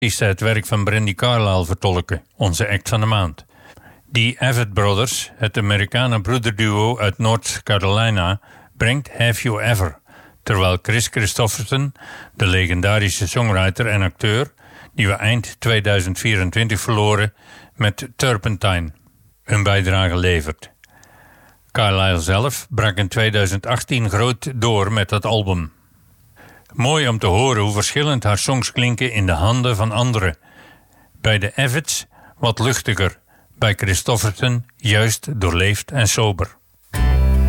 het werk van Brandi Carlile vertolken, onze act van de maand. The Avett Brothers, het Amerikanen-broederduo uit North Carolina, brengt Have You Ever, terwijl Chris Christofferson, de legendarische songwriter en acteur, die we eind 2024 verloren, met Turpentine een bijdrage levert. Carlile zelf brak in 2018 groot door met dat album. Mooi om te horen hoe verschillend haar songs klinken in de handen van anderen. Bij de Avetts wat luchtiger, bij Christofferson juist doorleefd en sober.